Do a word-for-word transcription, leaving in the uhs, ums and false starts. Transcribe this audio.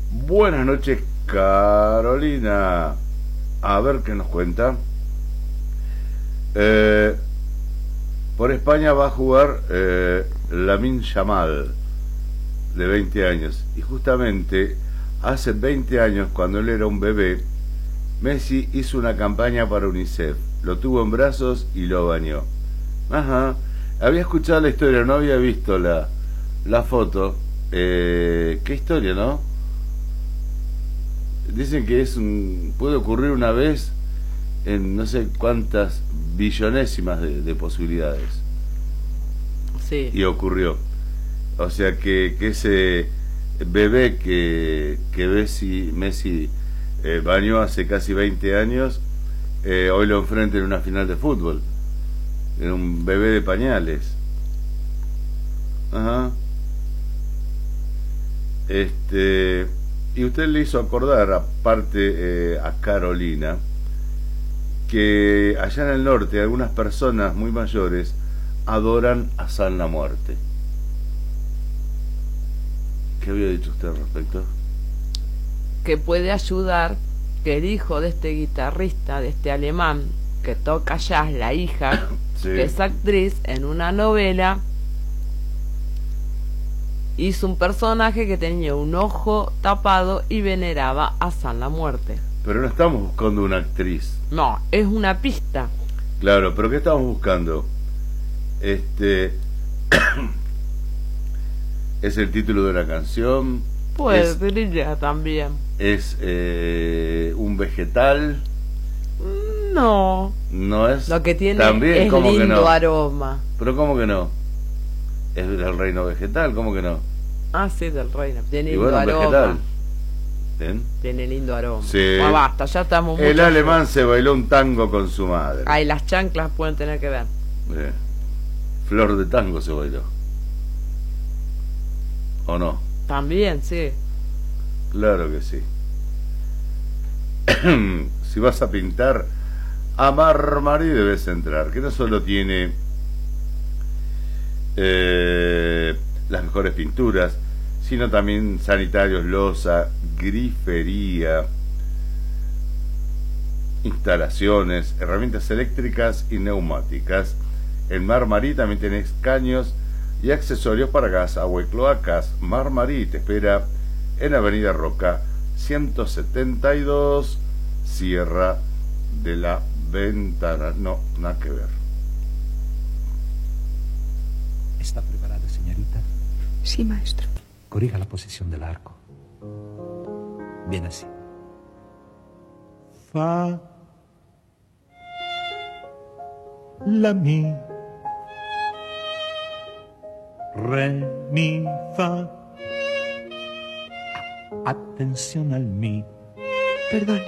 Buenas noches, Carolina. A ver qué nos cuenta. Eh, por España va a jugar eh, Lamine Yamal, de veinte años. Y justamente hace veinte años, cuando él era un bebé, Messi hizo una campaña para UNICEF. Lo tuvo en brazos y lo bañó. Ajá. Había escuchado la historia, no había visto la, la foto. Eh, qué historia, ¿no? Dicen que es un, puede ocurrir una vez en no sé cuántas billonésimas de, de posibilidades. Sí. Y ocurrió. O sea que, que ese bebé que, que Messi, Messi eh, bañó hace casi veinte años, eh, hoy lo enfrenta en una final de fútbol. Era un bebé de pañales. Ajá. Este... Y usted le hizo acordar, aparte eh, a Carolina, que allá en el norte algunas personas muy mayores adoran a San la Muerte. ¿Qué había dicho usted al respecto? Que puede ayudar que el hijo de este guitarrista, de este alemán que toca jazz, la hija, Sí. que es actriz, en una novela hizo un personaje que tenía un ojo tapado y veneraba a San la Muerte. Pero no estamos buscando una actriz. No, es una pista. Claro, pero ¿qué estamos buscando? Este... ¿Es el título de la canción? Puede ¿Es, ser también. es eh, un vegetal? No. No es. Lo que tiene También, es ¿cómo que lindo no? aroma. Pero ¿cómo que no? Es del reino vegetal, ¿cómo que no? Ah, sí, del reino. Tiene Y lindo bueno, aroma. vegetal. ¿Bien? Tiene lindo aroma. Sí. Ah, basta, ya estamos El mucho- alemán se bailó un tango con su madre. Ay, las chanclas pueden tener que ver. Eh, Flor de tango se bailó. ¿O no? También, sí. Claro que sí. Si vas a pintar, a Marmarí debes entrar, que no solo tiene eh, las mejores pinturas, sino también sanitarios, loza, grifería, instalaciones, herramientas eléctricas y neumáticas. En Marmarí también tenés caños y accesorios para gas, agua y cloacas. Marmarí te espera en Avenida Roca ciento setenta y dos, Sierra de la Ventana. No, nada que ver. ¿Está preparada, señorita? Sí, maestro. Corrija la posición del arco. Bien así. Fa, la, mi, re, mi, fa. Atención al mi. Perdone.